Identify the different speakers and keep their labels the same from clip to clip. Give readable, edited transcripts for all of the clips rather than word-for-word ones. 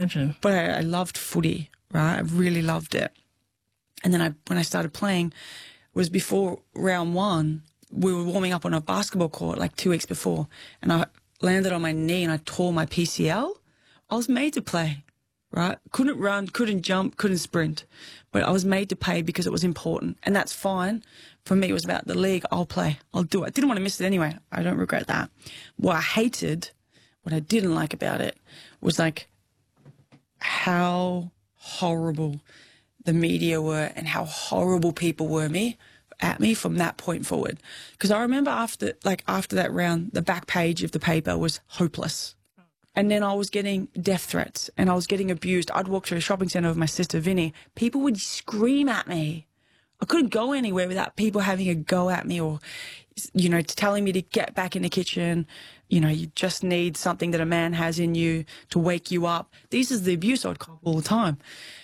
Speaker 1: imagine.
Speaker 2: But I loved footy, right? I really loved it. And then when I started playing, was before round one, we were warming up on a basketball court like 2 weeks before, and I landed on my knee and I tore my PCL. I was made to play, right? Couldn't run, couldn't jump, couldn't sprint, but I was made to play because it was important, and that's fine. For me, it was about the league. I'll play. I'll do it. I didn't want to miss it anyway. I don't regret that. What I hated, what I didn't like about it was like how horrible the media were and how horrible people were at me from that point forward. Because I remember after that round, the back page of the paper was hopeless. And then I was getting death threats and I was getting abused. I'd walk through a shopping centre with my sister Vinny. People would scream at me. I couldn't go anywhere without people having a go at me or, you know, telling me to get back in the kitchen. You know, you just need something that a man has in you to wake you up. This is the abuse I'd cop all the time.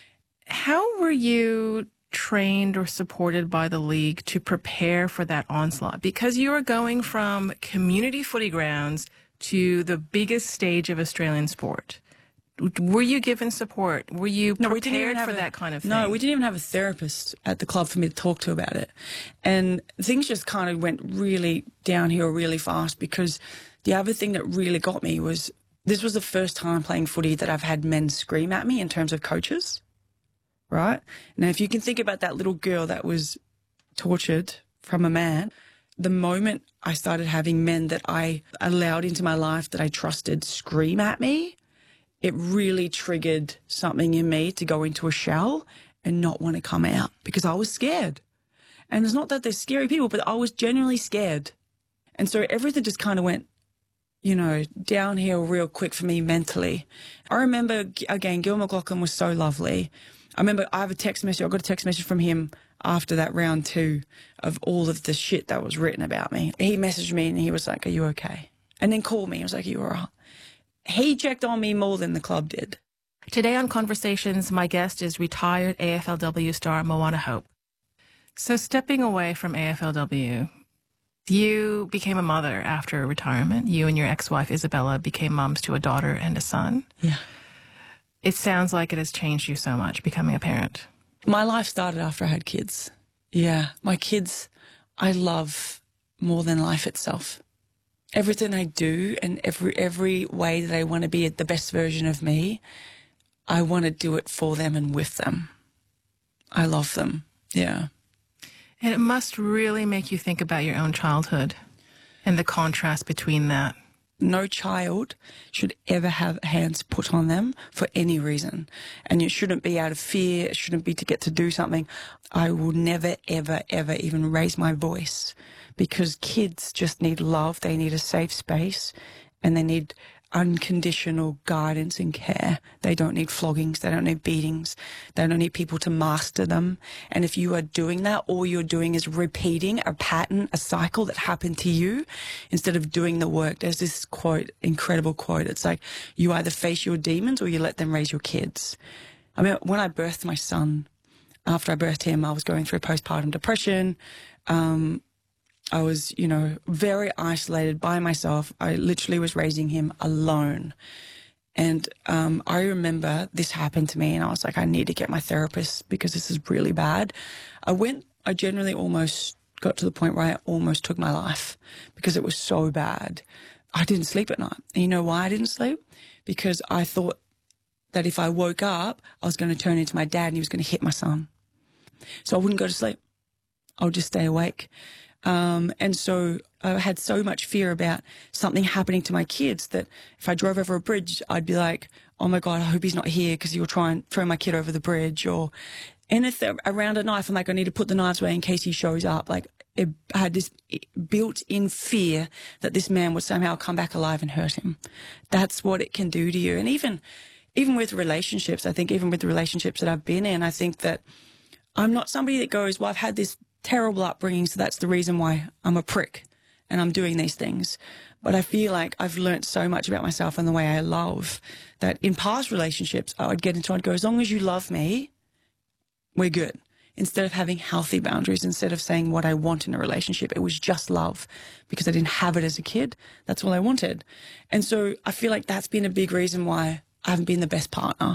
Speaker 1: How were you trained or supported by the league to prepare for that onslaught? Because you are going from community footy grounds to the biggest stage of Australian sport. Were you given support? Were you prepared for that kind of thing?
Speaker 2: No, we didn't even have a therapist at the club for me to talk to about it. And things just kind of went really downhill really fast, because the other thing that really got me was this was the first time playing footy that I've had men scream at me in terms of coaches, right? Now, if you can think about that little girl that was tortured from a man, the moment I started having men that I allowed into my life that I trusted scream at me, it really triggered something in me to go into a shell and not want to come out, because I was scared. And it's not that they're scary people, but I was genuinely scared. And so everything just kind of went, you know, downhill real quick for me mentally. I remember, again, Gil McLachlan was so lovely. I remember I got a text message from him after that round 2 of all of the shit that was written about me. He messaged me and he was like, "Are you okay?" And then called me. He was like, "Are you all right?" He checked on me more than the club did.
Speaker 1: Today on Conversations, my guest is retired AFLW star Moana Hope. So stepping away from AFLW, you became a mother after retirement. You and your ex-wife Isabella became mums to a daughter and a son.
Speaker 2: Yeah.
Speaker 1: It sounds like it has changed you so much, becoming a parent.
Speaker 2: My life started after I had kids. Yeah, my kids I love more than life itself. Everything I do and every way that I want to be the best version of me, I want to do it for them and with them. I love them, yeah.
Speaker 1: And it must really make you think about your own childhood and the contrast between that.
Speaker 2: No child should ever have hands put on them for any reason. And it shouldn't be out of fear. It shouldn't be to get to do something. I will never, ever, ever even raise my voice, because kids just need love. They need a safe space and they need unconditional guidance and care. They don't need floggings. They don't need beatings. They don't need people to master them. And if you are doing that, all you're doing is repeating a pattern, a cycle that happened to you instead of doing the work. There's this quote, incredible quote. It's like, you either face your demons or you let them raise your kids. I mean, when I birthed my son, after I birthed him, I was going through postpartum depression. I was, you know, very isolated by myself. I literally was raising him alone. And I remember this happened to me and I was like, I need to get my therapist because this is really bad. I generally almost got to the point where I almost took my life because it was so bad. I didn't sleep at night. And you know why I didn't sleep? Because I thought that if I woke up, I was going to turn into my dad and he was going to hit my son. So I wouldn't go to sleep. I would just stay awake. And so I had so much fear about something happening to my kids that if I drove over a bridge, I'd be like, oh my God, I hope he's not here because he'll try and throw my kid over the bridge. And if they're around a knife, I'm like, I need to put the knives away in case he shows up. Like, I had this built-in fear that this man would somehow come back alive and hurt him. That's what it can do to you. And even with relationships, I think even with the relationships that I've been in, I think that I'm not somebody that goes, well, I've had this terrible upbringing, so that's the reason why I'm a prick and I'm doing these things. But I feel like I've learnt so much about myself and the way I love that in past relationships, I'd go, as long as you love me, we're good. Instead of having healthy boundaries, instead of saying what I want in a relationship, it was just love because I didn't have it as a kid. That's all I wanted. And so I feel like that's been a big reason why I haven't been the best partner.